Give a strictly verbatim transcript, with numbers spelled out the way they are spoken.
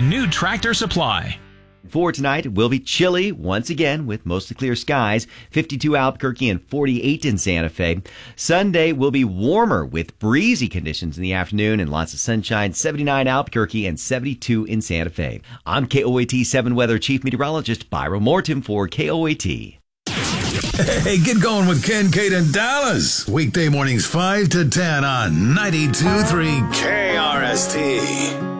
new Tractor Supply. For tonight, it will be chilly once again with mostly clear skies, fifty-two Albuquerque and forty-eight in Santa Fe. Sunday will be warmer with breezy conditions in the afternoon and lots of sunshine, seventy-nine Albuquerque and seventy-two in Santa Fe. I'm K O A T seven Weather Chief Meteorologist Byron Morton for K O A T. Hey, get going with Ken, Kate, and Dallas. Weekday mornings five to ten on ninety-two point three K R S T.